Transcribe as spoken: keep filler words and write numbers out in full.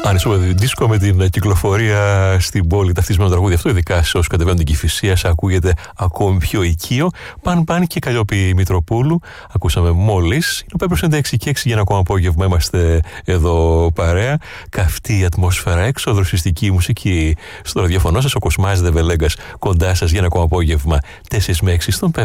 εμφάνιση δίσκο με την κυκλοφορία στην πόλη ταυτισμένο τραγούδι αυτό, ειδικά σε όσους κατεβαίνουν την Κηφισία, ακούγεται ακόμη πιο οικείο. Παν παν και Καλλιόπη Μητροπούλου. Ακούσαμε μόλις. Είναι ο Πέμπρος ενενήντα έξι και έξι για ένα ακόμα απόγευμα. Είμαστε εδώ παρέα. Καυτή η ατμόσφαιρα έξω, δροσιστική μουσική στο ραδιοφωνό σας. Ο Κοσμάς Δεβελέγκας κοντά σας για ένα ακόμα απόγευμα τέσσερις με έξι στον